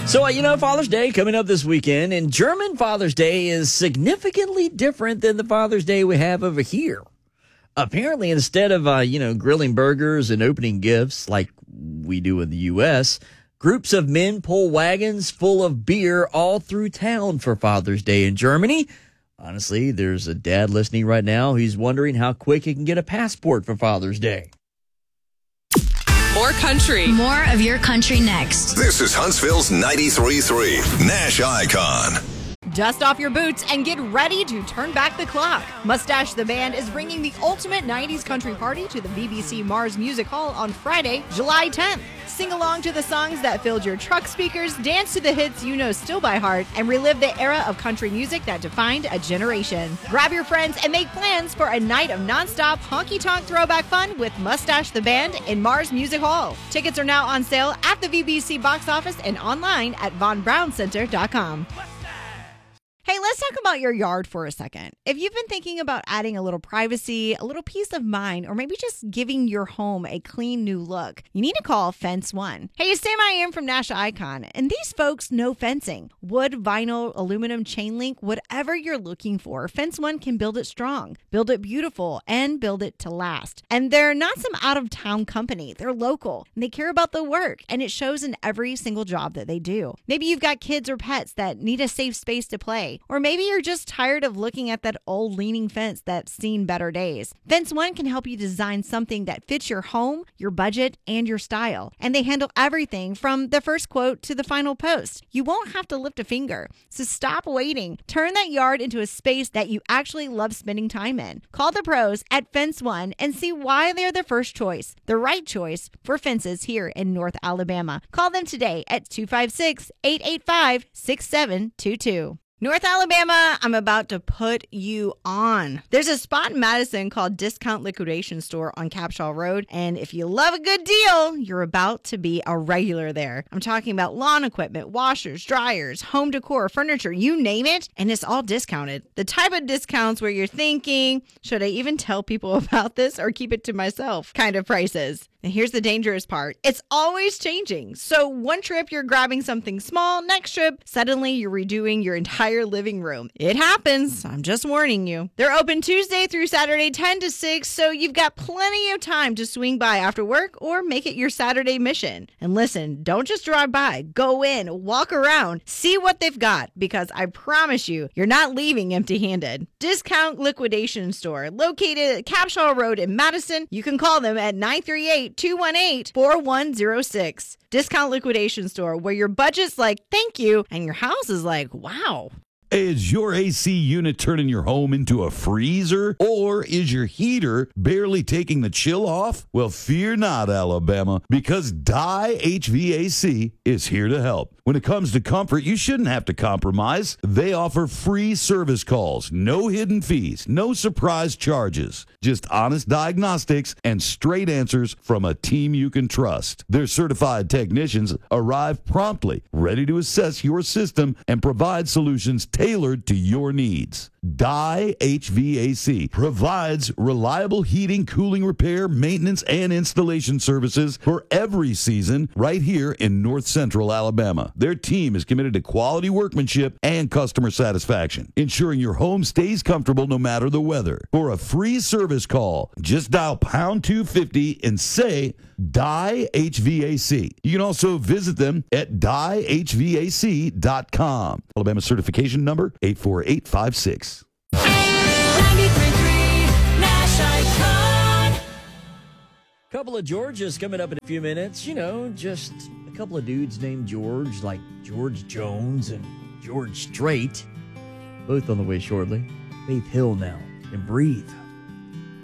Father's Day coming up this weekend, and German Father's Day is significantly different than the Father's Day we have over here. Apparently, instead of, grilling burgers and opening gifts like we do in the U.S., groups of men pull wagons full of beer all through town for Father's Day in Germany. Honestly, there's a dad listening right now who's wondering how quick he can get a passport for Father's Day. More country. More of your country next. This is Huntsville's 93.3 Nash Icon. Dust off your boots and get ready to turn back the clock. Mustache the Band is bringing the ultimate 90s country party to the BBC Mars Music Hall on Friday, July 10th. Sing along to the songs that filled your truck speakers, dance to the hits you know still by heart, and relive the era of country music that defined a generation. Grab your friends and make plans for a night of nonstop honky-tonk throwback fun with Mustache the Band in Mars Music Hall. Tickets are now on sale at the BBC box office and online at vonbrowncenter.com. Hey, let's talk about your yard for a second. If you've been thinking about adding a little privacy, a little peace of mind, or maybe just giving your home a clean new look, you need to call Fence One. Hey, it's Sam I Am from Nash Icon, and these folks know fencing. Wood, vinyl, aluminum, chain link, whatever you're looking for, Fence One can build it strong, build it beautiful, and build it to last. And they're not some out-of-town company. They're local, and they care about the work, and it shows in every single job that they do. Maybe you've got kids or pets that need a safe space to play. Or maybe you're just tired of looking at that old leaning fence that's seen better days. Fence One can help you design something that fits your home, your budget, and your style. And they handle everything from the first quote to the final post. You won't have to lift a finger. So stop waiting. Turn that yard into a space that you actually love spending time in. Call the pros at Fence One and see why they're the first choice, the right choice for fences here in North Alabama. Call them today at 256-885-6722. North Alabama, I'm about to put you on. There's a spot in Madison called Discount Liquidation Store on Capshaw Road, and if you love a good deal, you're about to be a regular there. I'm talking about lawn equipment, washers, dryers, home decor, furniture, you name it, and it's all discounted. The type of discounts where you're thinking, should I even tell people about this or keep it to myself kind of prices. And here's the dangerous part. It's always changing. So one trip you're grabbing something small, next trip, suddenly you're redoing your entire living room. It happens. I'm just warning you. They're open Tuesday through Saturday 10 to 6, so you've got plenty of time to swing by after work or make it your Saturday mission. And listen, don't just drive by. Go in, walk around, see what they've got, because I promise you, you're not leaving empty-handed. Discount Liquidation Store, located at Capshaw Road in Madison. You can call them at 938-218-4106. Discount Liquidation Store, where your budget's like, thank you, and your house is like, wow. Is your AC unit turning your home into a freezer? Or is your heater barely taking the chill off? Well, fear not, Alabama, because Dye HVAC is here to help. When it comes to comfort, you shouldn't have to compromise. They offer free service calls, no hidden fees, no surprise charges, just honest diagnostics and straight answers from a team you can trust. Their certified technicians arrive promptly, ready to assess your system and provide solutions tailored to your needs. Dye HVAC provides reliable heating, cooling, repair, maintenance, and installation services for every season right here in North Central Alabama. Their team is committed to quality workmanship and customer satisfaction, ensuring your home stays comfortable no matter the weather. For a free service call, just dial pound 250 and say Dye HVAC. You can also visit them at dyehvac.com. Alabama certification number 84856. Couple of Georges coming up in a few minutes. Just a couple of dudes named George, like George Jones and George Strait. Both on the way shortly. Faith Hill now and Breathe.